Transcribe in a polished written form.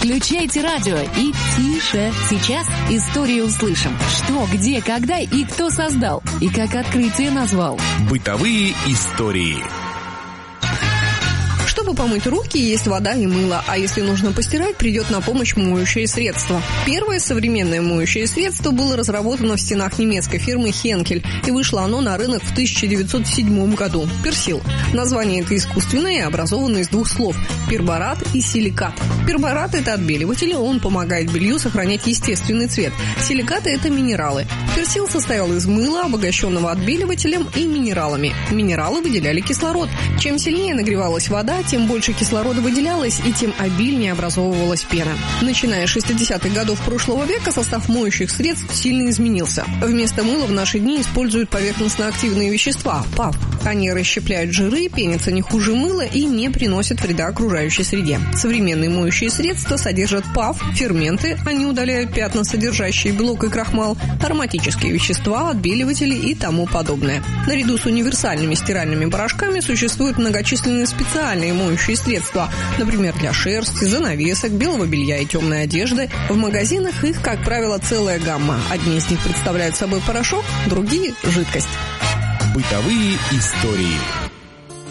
Включайте радио и тише. Сейчас историю услышим. Что, где, когда и кто создал, и как открытие назвал. Бытовые истории. Чтобы помыть руки, есть вода и мыло, а если нужно постирать, придет на помощь моющее средство. Первое современное моющее средство было разработано в стенах немецкой фирмы Henkel, и вышло оно на рынок в 1907 году. Персил. Название это искусственное и образовано из двух слов – перборат и силикат. Перборат – это отбеливатель, он помогает белью сохранять естественный цвет. Силикаты – это минералы. Персил состоял из мыла, обогащенного отбеливателем и минералами. Минералы выделяли кислород. Чем сильнее нагревалась вода, тем больше кислорода выделялось и тем обильнее образовывалась пена. Начиная с 60-х годов прошлого века состав моющих средств сильно изменился. Вместо мыла в наши дни используют поверхностно-активные вещества – ПАВ. Они расщепляют жиры, пенятся не хуже мыла и не приносят вреда окружающей среде. Современные моющие средства содержат ПАВ, ферменты, они удаляют пятна, содержащие белок и крахмал, ароматические вещества, отбеливатели и тому подобное. Наряду с универсальными стиральными порошками существуют многочисленные специальные моющие средства, например, для шерсти, занавесок, белого белья и темной одежды. В магазинах их, как правило, целая гамма. Одни из них представляют собой порошок, другие – жидкость. Бытовые истории.